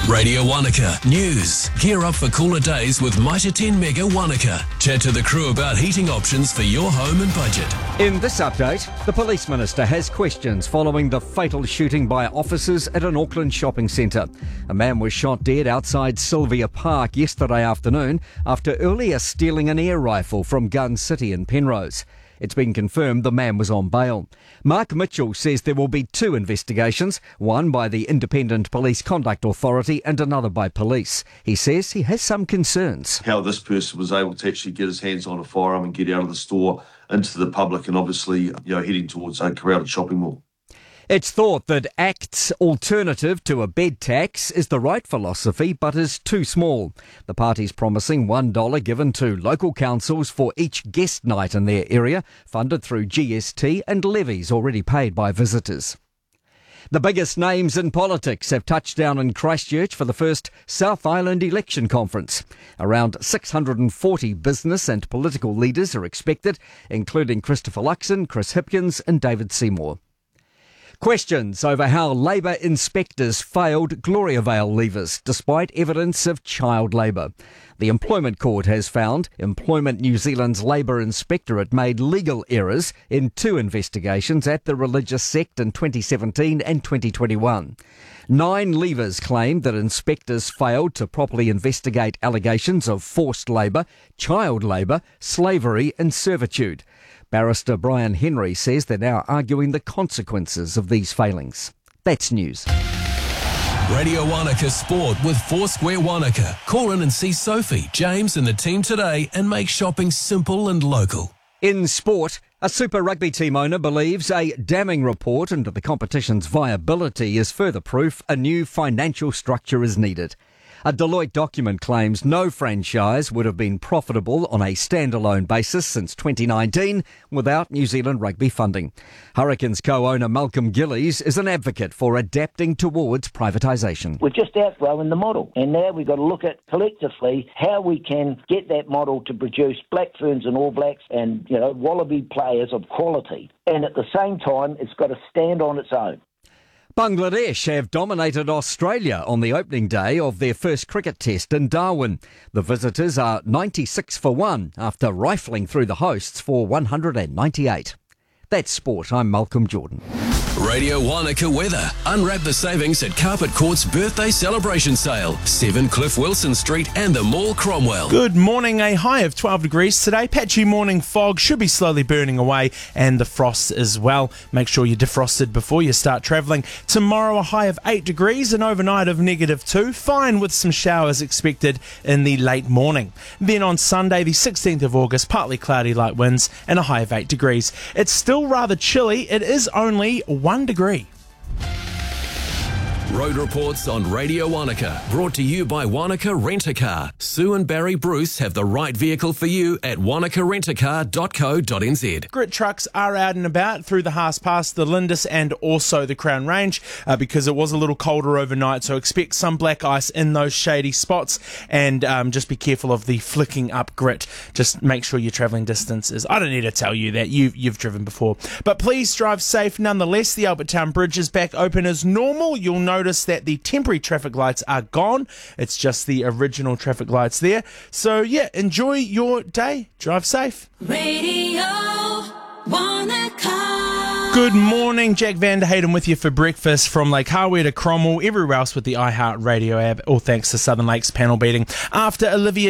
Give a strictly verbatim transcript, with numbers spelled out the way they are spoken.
Radio Wanaka News. Gear up for cooler days with Mitre ten Mega Wanaka. Chat to the crew about heating options for your home and budget. In this update, the Police Minister has questions following the fatal shooting by officers at an Auckland shopping centre. A man was shot dead outside Sylvia Park yesterday afternoon after earlier stealing an air rifle from Gun City in Penrose. It's been confirmed the man was on bail. Mark Mitchell says there will be two investigations, one by the Independent Police Conduct Authority and another by police. He says he has some concerns. How this person was able to actually get his hands on a firearm and get out of the store into the public and obviously, you know, heading towards a crowded shopping mall. It's thought that ACT's alternative to a bed tax is the right philosophy but is too small. The party's promising one dollar given to local councils for each guest night in their area, funded through G S T and levies already paid by visitors. The biggest names in politics have touched down in Christchurch for the first South Island election conference. Around six hundred forty business and political leaders are expected, including Christopher Luxon, Chris Hipkins and David Seymour. Questions over how Labour inspectors failed Gloriavale leavers despite evidence of child labour. The Employment Court has found Employment New Zealand's Labour Inspectorate made legal errors in two investigations at the religious sect in twenty seventeen and twenty twenty-one. Nine leavers claimed that inspectors failed to properly investigate allegations of forced labour, child labour, slavery and servitude. Barrister Brian Henry says they're now arguing the consequences of these failings. That's news. Radio Wanaka Sport with Foursquare Wanaka. Call in and see Sophie, James and the team today and make shopping simple and local. In sport, a Super Rugby team owner believes a damning report into the competition's viability is further proof a new financial structure is needed. A Deloitte document claims no franchise would have been profitable on a standalone basis since twenty nineteen without New Zealand rugby funding. Hurricanes co-owner Malcolm Gillies is an advocate for adapting towards privatisation. We're just outgrowing the model, and now we've got to look at collectively how we can get that model to produce Black Ferns and All Blacks and, you know, Wallaby players of quality. And at the same time, it's got to stand on its own. Bangladesh have dominated Australia on the opening day of their first cricket test in Darwin. The visitors are ninety-six for one after rifling through the hosts for one hundred ninety-eight. That's sport. I'm Malcolm Jordan. Radio Wanaka weather. Unwrap the savings at Carpet Court's birthday celebration sale. seven Cliff Wilson Street and the Mall Cromwell. Good morning. A high of twelve degrees today. Patchy morning fog should be slowly burning away and the frost as well. Make sure you're defrosted before you start travelling. Tomorrow a high of eight degrees and overnight of negative two. Fine with some showers expected in the late morning. Then on Sunday the sixteenth of August, partly cloudy, light winds and a high of eight degrees. It's still rather chilly. It is only one degree. Road reports on Radio Wanaka, brought to you by Wanaka Rent-A-Car. Sue and Barry Bruce have the right vehicle for you at wanaka rent a car dot co dot n z. Grit trucks are out and about through the Haas Pass, the Lindis and also the Crown Range uh, because it was a little colder overnight, so expect some black ice in those shady spots and um, just be careful of the flicking up grit. Just make sure your travelling distance is, I don't need to tell you that, you've, you've driven before. But please drive safe nonetheless. The Albert Town Bridge is back open as normal. You'll notice that the temporary traffic lights are gone. It's just the original traffic lights there. So yeah, enjoy your day. Drive safe. Radio Wanaka. Good morning, Jack Van der Hayden with you for breakfast from Lake Harwell to Cromwell, everywhere else with the iHeart Radio app, all thanks to Southern Lakes panel beating. After Olivia